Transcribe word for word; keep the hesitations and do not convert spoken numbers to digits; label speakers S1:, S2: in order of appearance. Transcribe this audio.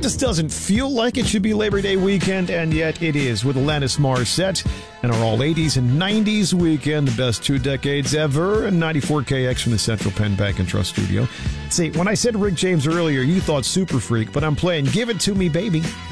S1: That just doesn't feel like it should be Labor Day weekend, and yet it is, with Alanis Morissette and our all eighties and nineties weekend, the best two decades ever, and ninety-four K X from the Central Penn Bank and Trust Studio. See, when I said Rick James earlier, you thought Super Freak, but I'm playing Give It To Me, Baby.